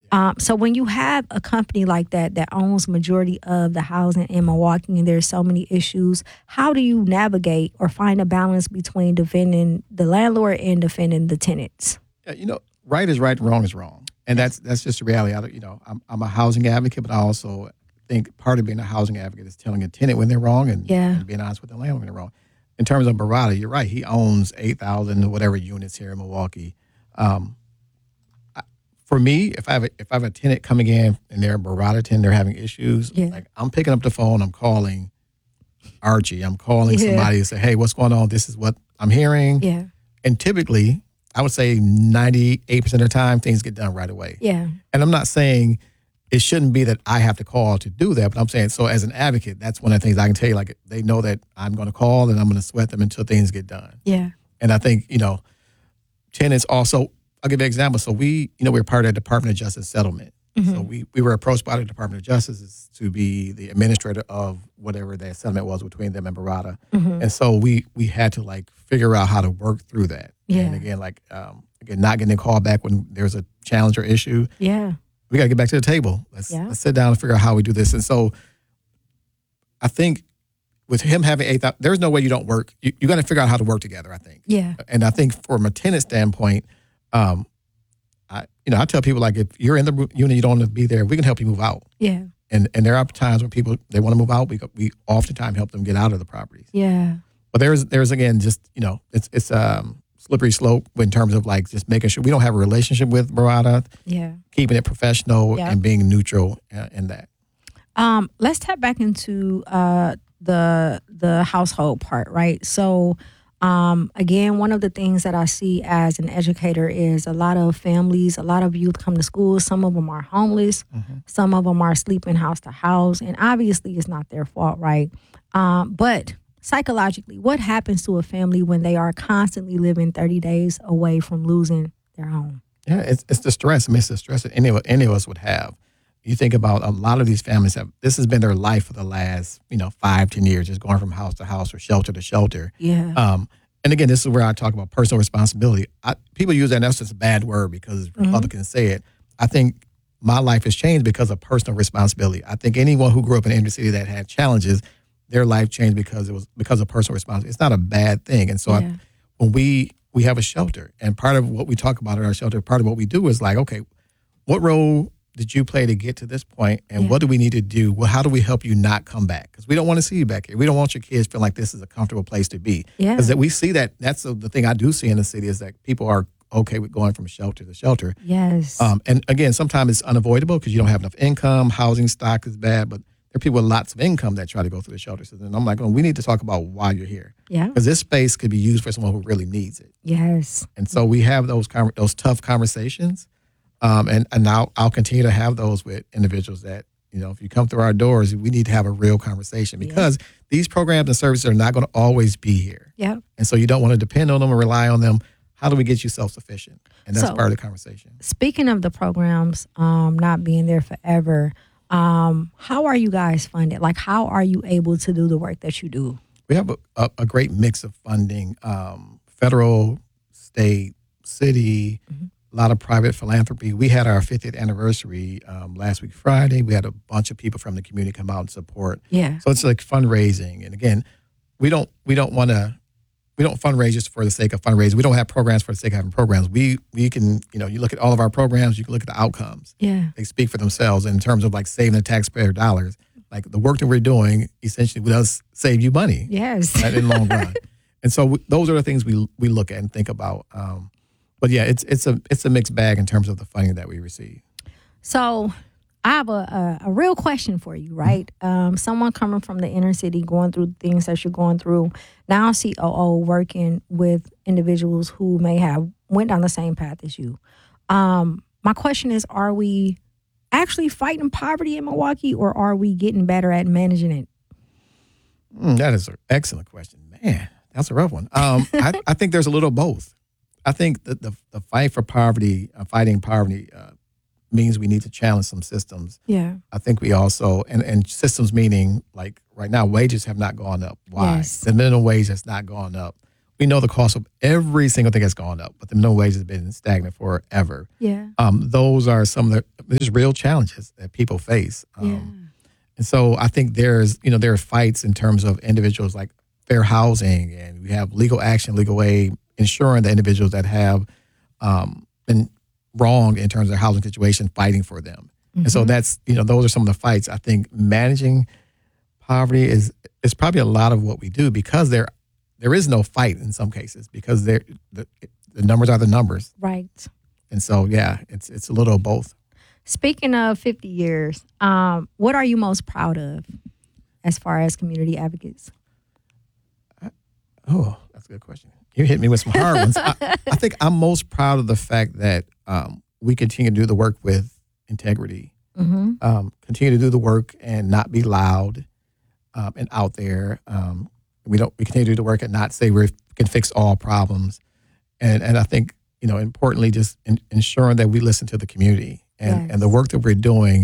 So when you have a company like that owns majority of the housing in Milwaukee and there's so many issues, how do you navigate or find a balance between defending the landlord and defending the tenants? Yeah, right is right, wrong is wrong, and that's just the reality. I'm a housing advocate, but I also think part of being a housing advocate is telling a tenant when they're wrong and being honest with the landlord when they're wrong. In terms of Barada, you're right. He owns 8,000 whatever units here in Milwaukee. For me, if I have a tenant coming in and they're a Barada tenant, they're having issues, like I'm picking up the phone, I'm calling Archie, I'm calling somebody and say, hey, what's going on? This is what I'm hearing. Yeah. And typically, I would say 98% of the time, things get done right away. Yeah. And I'm not saying it shouldn't be that I have to call to do that, but I'm saying, so as an advocate, that's one of the things I can tell you, like they know that I'm going to call and I'm going to sweat them until things get done. Yeah. And I think, tenants also, I'll give you an example. So we're part of the Department of Justice settlement. Mm-hmm. So we were approached by the Department of Justice to be the administrator of whatever that settlement was between them and Barada. Mm-hmm. And so we had to figure out how to work through that. Yeah. And again, not getting a call back when there's a challenge or issue. Yeah. We got to get back to the table. Let's sit down and figure out how we do this. And so I think with him having 8,000, there's no way you don't work. You got to figure out how to work together, I think. Yeah. And I think from a tenant standpoint, I tell people, if you're in the unit, you don't want to be there, we can help you move out. Yeah. And there are times when people, they want to move out. We oftentimes help them get out of the properties. Yeah. But there's again, just, it's slippery slope in terms of just making sure we don't have a relationship with Barada. Yeah. Keeping it professional and being neutral in that. Let's tap back into the household part, right? So, again, one of the things that I see as an educator is a lot of families, a lot of youth come to school. Some of them are homeless. Mm-hmm. Some of them are sleeping house to house. And obviously it's not their fault, right? But psychologically, what happens to a family when they are constantly living 30 days away from losing their home? Yeah, it's the stress. I mean, it's the stress that any of us would have. You think about a lot of these families this has been their life for the last, 5-10 years, just going from house to house or shelter to shelter. Yeah. And again, this is where I talk about personal responsibility. People use that, and that's just a bad word because Republicans say it. I think my life has changed because of personal responsibility. I think anyone who grew up in an inner city that had challenges, their life changed because it was because of personal responsibility. It's not a bad thing. And so when we have a shelter, and part of what we talk about at our shelter, part of what we do is okay, what role did you play to get to this point, and what do we need to do? Well, how do we help you not come back? Because we don't want to see you back here. We don't want your kids feeling like this is a comfortable place to be. Yeah. Because we see that's the thing I do see in the city is that people are okay with going from shelter to shelter. Yes. And again, sometimes it's unavoidable because you don't have enough income. Housing stock is bad, but there are people with lots of income that try to go through the shelter system. And I'm like, we need to talk about why you're here. Yeah. Because this space could be used for someone who really needs it. Yes. And so we have those tough conversations. And now I'll continue to have those with individuals that, if you come through our doors, we need to have a real conversation because these programs and services are not going to always be here. Yeah. And so you don't want to depend on them or rely on them. How do we get you self-sufficient? And that's part of the conversation. Speaking of the programs not being there forever, how are you guys funded? How are you able to do the work that you do? We have a great mix of funding, federal, state, city, a lot of private philanthropy. We had our 50th anniversary last week Friday. We had a bunch of people from the community come out and support. Yeah. So it's fundraising. And again, we don't fundraise just for the sake of fundraising. We don't have programs for the sake of having programs. We can, you look at all of our programs, you can look at the outcomes. Yeah. They speak for themselves in terms of saving the taxpayer dollars. The work that we're doing essentially does save you money. Yes. In the long run. And so those are the things we look at and think about. But yeah, it's a mixed bag in terms of the funding that we receive. So I have a real question for you, right? Someone coming from the inner city, going through things that you're going through, now COO working with individuals who may have went down the same path as you. My question is, are we actually fighting poverty in Milwaukee, or are we getting better at managing it? That is an excellent question. Man, that's a rough one. I think there's a little of both. I think that the fight for poverty, fighting poverty, means we need to challenge some systems. Yeah. I think we also, and systems meaning right now, wages have not gone up. Why? Yes. The minimum wage has not gone up. we know the cost of every single thing has gone up, but the minimum wage has been stagnant forever. Yeah. Those are some of there's real challenges that people face. Yeah. And so I think there are fights in terms of individuals like fair housing, and we have legal action, legal aid, ensuring that individuals that have been wronged in terms of their housing situation, fighting for them. Mm-hmm. And so that's, those are some of the fights. I think managing poverty is probably a lot of what we do, because there is no fight in some cases, because the numbers are the numbers. Right. And so, yeah, it's a little of both. Speaking of 50 years, what are you most proud of as far as community advocates? That's a good question. You hit me with some hard ones. I think I'm most proud of the fact that we continue to do the work with integrity, mm-hmm. Continue to do the work and not be loud and out there. We continue to do the work and not say we can fix all problems. And I think, importantly, just ensuring that we listen to the community and the work that we're doing.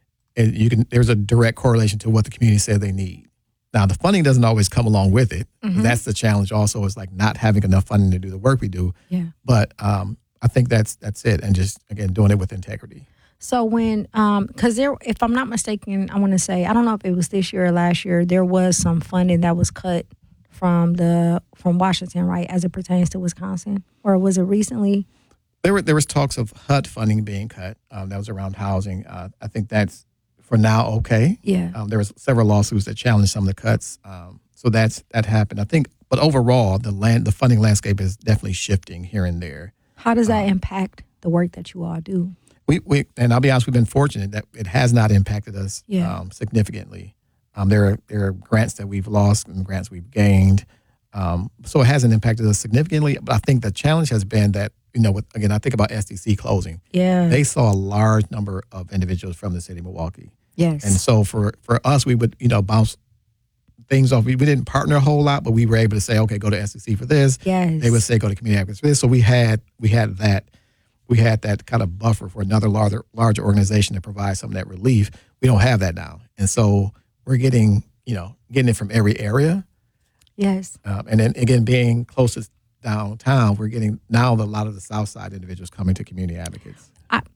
And there's a direct correlation to what the community said they need. Now, the funding doesn't always come along with it. Mm-hmm. That's the challenge also, is like not having enough funding to do the work we do. Yeah. But I think that's it. And just, again, doing it with integrity. So when, because if I'm not mistaken, I want to say, I don't know if it was this year or last year, there was some funding that was cut from Washington, right, as it pertains to Wisconsin, or was it recently? There was talks of HUD funding being cut. That was around housing. I think that's for now okay. Yeah. There was several lawsuits that challenged some of the cuts. So that happened. I think, but overall, the funding landscape is definitely shifting here and there. How does that impact the work that you all do? We and I'll be honest, we've been fortunate that it has not impacted us significantly. There are grants that we've lost and grants we've gained. So it hasn't impacted us significantly. But I think the challenge has been that, I think about SDC closing. Yeah. They saw a large number of individuals from the city of Milwaukee. Yes. And so for us, we would, bounce things off. We didn't partner a whole lot, but we were able to say, okay, go to SDC for this. Yes. They would say, go to community advocates for this. So we had that kind of buffer for another larger organization to provide some of that relief. We don't have that now. And so we're getting it from every area. Yes. And then again, being closest downtown, we're getting now a lot of the South Side individuals coming to community advocates.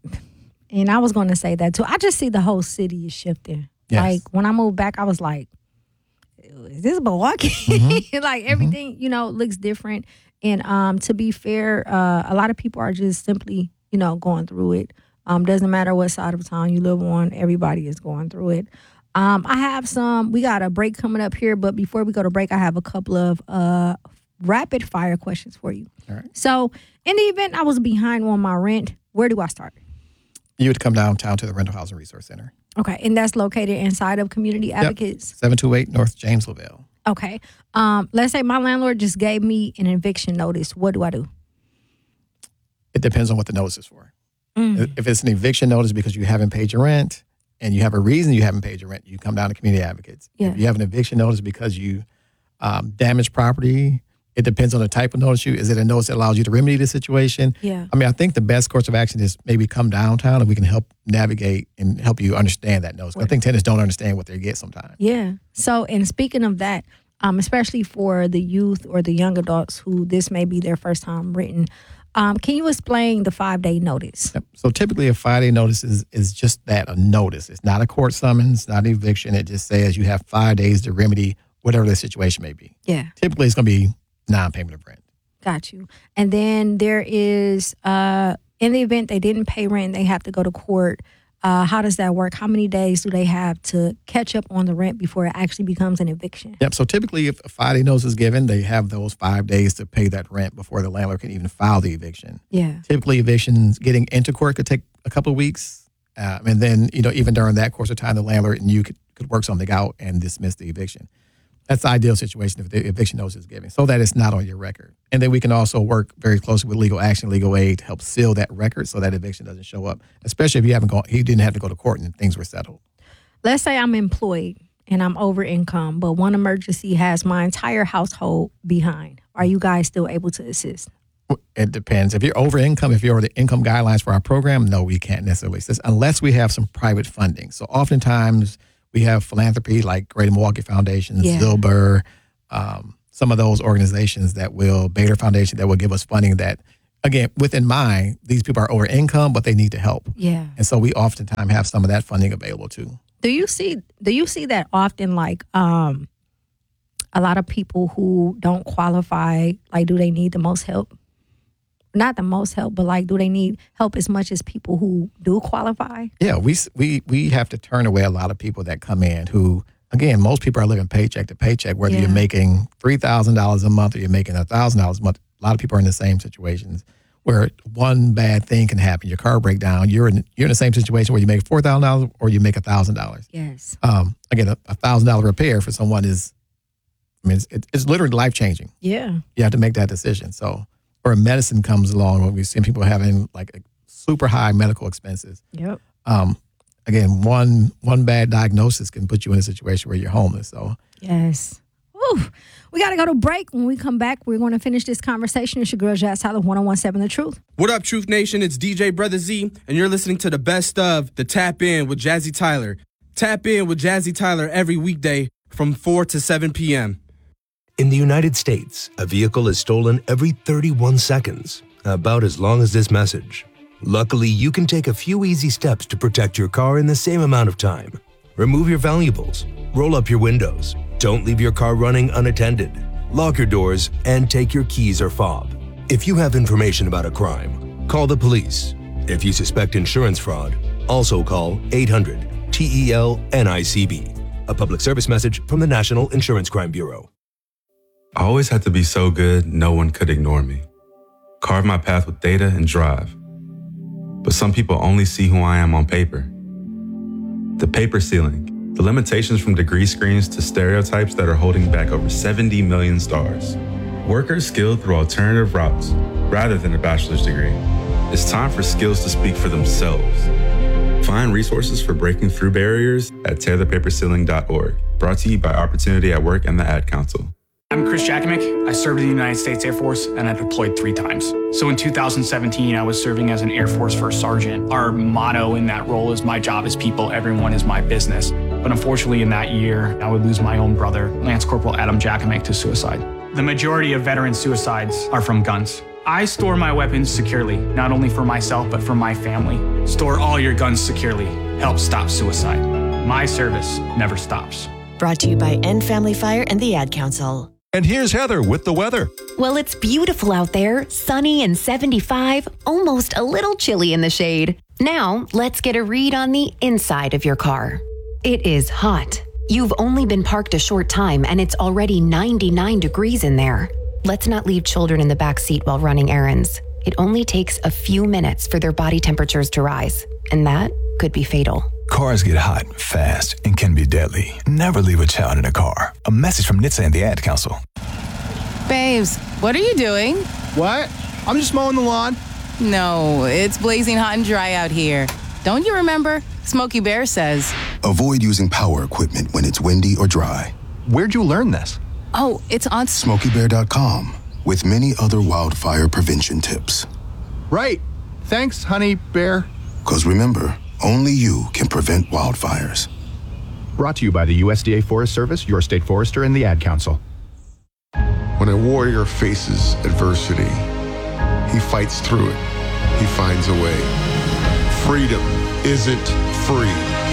And I was going to say that too. I just see the whole city is shifting. Yes. Like when I moved back, I was like, is this Milwaukee? Mm-hmm. Like everything, looks different. And to be fair, a lot of people are just simply, going through it. Doesn't matter what side of town you live on, everybody is going through it. We got a break coming up here, but before we go to break, I have a couple of rapid fire questions for you. All right. So in the event I was behind on my rent, where do I start? You would come downtown to the Rental Housing Resource Center. Okay, and that's located inside of Community Advocates? 728 North James Lavelle. Okay. Let's say my landlord just gave me an eviction notice. What do I do? It depends on what the notice is for. If it's an eviction notice because you haven't paid your rent and you have a reason you haven't paid your rent, you come down to Community Advocates. Yeah. If you have an eviction notice because you damaged property, it depends on the type of notice. Is it a notice that allows you to remedy the situation? Yeah. I think the best course of action is maybe come downtown and we can help navigate and help you understand that notice. I think tenants don't understand what they get sometimes. Yeah. So, and speaking of that, especially for the youth or the young adults who this may be their first time written, can you explain the 5-day notice? Yep. So typically a 5-day notice is just that, a notice. It's not a court summons, not an eviction. It just says you have 5 days to remedy whatever the situation may be. Yeah. Typically it's going to be non-payment of rent. Got you. And then there is, in the event they didn't pay rent, they have to go to court. How does that work? How many days do they have to catch up on the rent before it actually becomes an eviction? Yep. So typically if a 5-day notice is given, they have those 5 days to pay that rent before the landlord can even file the eviction. Yeah. Typically evictions, getting into court could take a couple of weeks. And then, even during that course of time, the landlord and you could work something out and dismiss the eviction. That's the ideal situation if the eviction notice is given, so that it's not on your record. And then we can also work very closely with legal action, legal aid to help seal that record so that eviction doesn't show up, especially if he didn't have to go to court and things were settled. Let's say I'm employed and I'm over income, but one emergency has my entire household behind. Are you guys still able to assist? It depends. If you're over income, if you're over the income guidelines for our program, no, we can't necessarily assist unless we have some private funding. So oftentimes we have philanthropy like Greater Milwaukee Foundation, Zilber, some of those organizations that will, Bader Foundation, that will give us funding that, again, within mind, these people are over income, but they need the help. Yeah. And so we oftentimes have some of that funding available too. Do you see that often, like a lot of people who don't qualify, like, do they need the most help? Not the most help, but like, do they need help as much as people who do qualify? Yeah, we have to turn away a lot of people that come in who, again, most people are living paycheck to paycheck, whether you're making $3,000 a month or you're making $1,000 a month. A lot of people are in the same situations where one bad thing can happen. Your car break down. You're in the same situation where you make $4,000 or you make $1,000. Yes. Again, a $1,000 repair for someone is, I mean, it's literally life changing. Yeah. You have to make that decision. So, or medicine comes along when we've seen people having like super high medical expenses. Yep. Again, one bad diagnosis can put you in a situation where you're homeless. So yes. Woo. We got to go to break. When we come back, we're going to finish this conversation. It's your girl, Jazz Tyler, 1017 The Truth. What up, Truth Nation? It's DJ Brother Z, and you're listening to the best of the Tap In with Jazzy Tyler. Tap In with Jazzy Tyler every weekday from 4 to 7 p.m. In the United States, a vehicle is stolen every 31 seconds, about as long as this message. Luckily, you can take a few easy steps to protect your car in the same amount of time. Remove your valuables, roll up your windows, don't leave your car running unattended, lock your doors, and take your keys or fob. If you have information about a crime, call the police. If you suspect insurance fraud, also call 800-TEL-NICB. A public service message from the National Insurance Crime Bureau. I always had to be so good, no one could ignore me. Carve my path with data and drive. But some people only see who I am on paper. The paper ceiling, the limitations from degree screens to stereotypes that are holding back over 70 million stars. Workers skilled through alternative routes rather than a bachelor's degree. It's time for skills to speak for themselves. Find resources for breaking through barriers at tearthepaperceiling.org. Brought to you by Opportunity at Work and the Ad Council. I'm Chris Jakomick. I served in the United States Air Force and I deployed 3 times. So in 2017, I was serving as an Air Force First Sergeant. Our motto in that role is my job is people, everyone is my business. But unfortunately in that year, I would lose my own brother, Lance Corporal Adam Jakomick, to suicide. The majority of veteran suicides are from guns. I store my weapons securely, not only for myself, but for my family. Store all your guns securely. Help stop suicide. My service never stops. Brought to you by End Family Fire and the Ad Council. And here's Heather with the weather. Well, it's beautiful out there, sunny and 75, almost a little chilly in the shade. Now, let's get a read on the inside of your car. It is hot. You've only been parked a short time and it's already 99 degrees in there. Let's not leave children in the back seat while running errands. It only takes a few minutes for their body temperatures to rise, and that could be fatal. Cars get hot, fast, and can be deadly. Never leave a child in a car. A message from NHTSA and the Ad Council. Babes, what are you doing? What? I'm just mowing the lawn. No, it's blazing hot and dry out here. Don't you remember? Smokey Bear says, avoid using power equipment when it's windy or dry. Where'd you learn this? Oh, it's on SmokeyBear.com with many other wildfire prevention tips. Right. Thanks, honey bear. Because remember, only you can prevent wildfires. Brought to you by the USDA Forest Service, your state forester, and the Ad Council. When a warrior faces adversity, he fights through it. He finds a way. Freedom isn't free.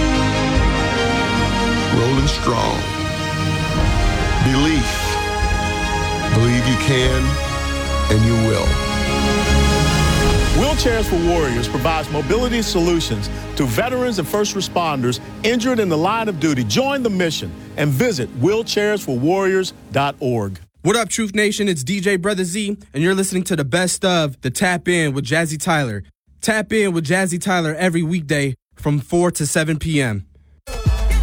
Rolling strong. Belief. Believe you can, and you will. Wheelchairs for Warriors provides mobility solutions to veterans and first responders injured in the line of duty. Join the mission and visit wheelchairsforwarriors.org. What up, Truth Nation? It's DJ Brother Z, and you're listening to the best of the Tap In with Jazzy Tyler. Tap In with Jazzy Tyler every weekday from 4 to 7 p.m.